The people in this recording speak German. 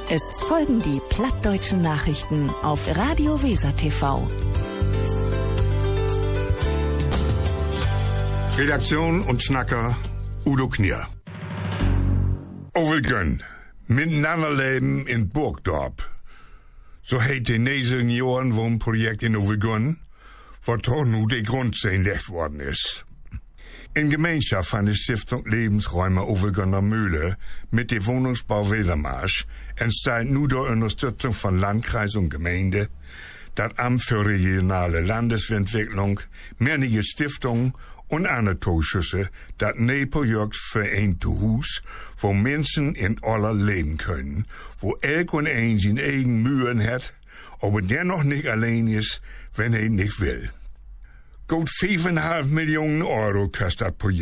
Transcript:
Es folgen die plattdeutschen Nachrichten auf Radio Weser TV. Redaktion und Schnacker Udo Knier. Overgön, miteinander leben in Burgdorp. So heet de 9 Jahren Wohnprojekt in Overgön, wo toch nu de Grundstein gelegt worden ist. In Gemeinschaft van de Stiftung Lebensräume Overgönner Mühle mit dem Wohnungsbau Wesermarsch entsteht nu door Unterstützung von Landkreis und Gemeinde, das Amt für regionale Landesentwicklung, mehrere Stiftungen und andere Zuschüsse, das Projekt für ein Hus, wo Menschen in aller leben können, wo elk und ein seine eigenen Mühen hat, aber dennoch nicht allein ist, wenn er nicht will. Gut 5,5 Millionen Euro kostet das Projekt.